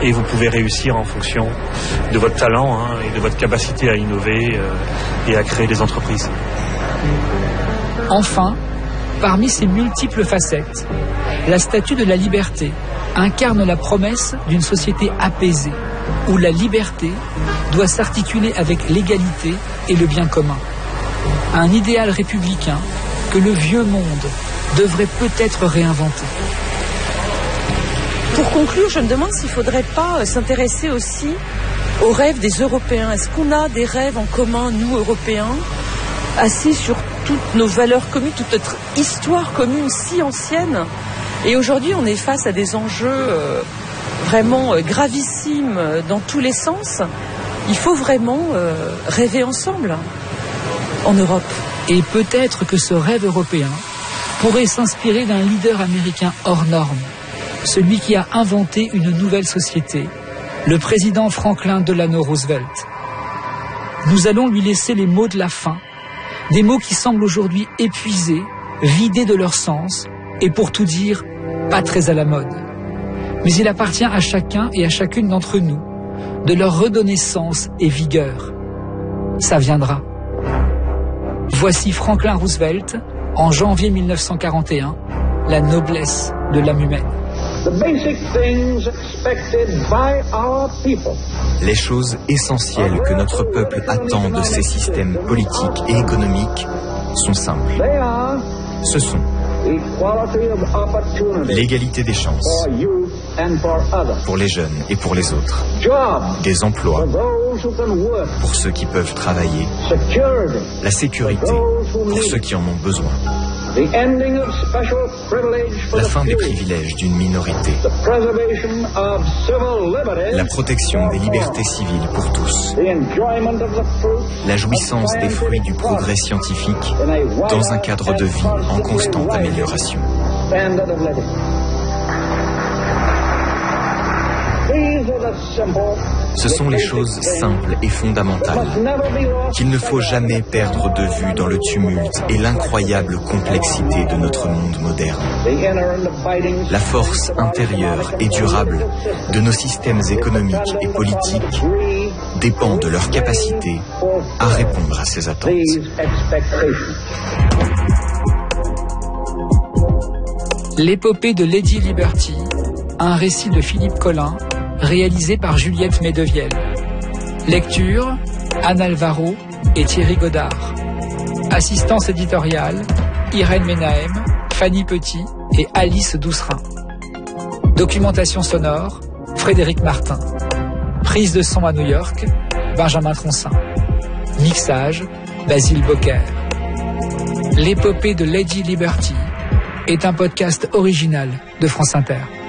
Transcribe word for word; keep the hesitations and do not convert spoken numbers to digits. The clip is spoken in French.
et vous pouvez réussir en fonction de votre talent hein, et de votre capacité à innover euh, et à créer des entreprises. Enfin, parmi ces multiples facettes, la statue de la liberté incarne la promesse d'une société apaisée, où la liberté doit s'articuler avec l'égalité et le bien commun. Un idéal républicain que le vieux monde devrait peut-être réinventer. Pour conclure, je me demande s'il ne faudrait pas s'intéresser aussi aux rêves des Européens. Est-ce qu'on a des rêves en commun, nous, Européens, assis sur toutes nos valeurs communes, toute notre histoire commune si ancienne? Et aujourd'hui, on est face à des enjeux euh, vraiment euh, gravissimes euh, dans tous les sens. Il faut vraiment euh, rêver ensemble en Europe. Et peut-être que ce rêve européen pourrait s'inspirer d'un leader américain hors norme, celui qui a inventé une nouvelle société, le président Franklin Delano Roosevelt. Nous allons lui laisser les mots de la fin, des mots qui semblent aujourd'hui épuisés, vidés de leur sens, et pour tout dire, pas très à la mode. Mais il appartient à chacun et à chacune d'entre nous de leur redonner sens et vigueur. Ça viendra. Voici Franklin Roosevelt, en janvier mille neuf cent quarante et un, la noblesse de l'âme humaine. Les choses essentielles que notre peuple attend de ses systèmes politiques et économiques sont simples. Ce sont l'égalité des chances pour les jeunes et pour les autres, des emplois pour ceux qui peuvent travailler, la sécurité pour ceux qui en ont besoin, la fin des privilèges d'une minorité, la protection des libertés civiles pour tous, la jouissance des fruits du progrès scientifique dans un cadre de vie en constante amélioration. Ce sont les choses simples et fondamentales qu'il ne faut jamais perdre de vue dans le tumulte et l'incroyable complexité de notre monde moderne. La force intérieure et durable de nos systèmes économiques et politiques dépend de leur capacité à répondre à ces attentes. L'épopée de Lady Liberty, un récit de Philippe Collin, réalisé par Juliette Medevielle. Lecture, Anne Alvaro et Thierry Godard. Assistance éditoriale, Irène Menahem, Fanny Petit et Alice Doucerin. Documentation sonore, Frédéric Martin. Prise de son à New York, Benjamin Troncin. Mixage, Basile Bocquer. L'épopée de Lady Liberty est un podcast original de France Inter.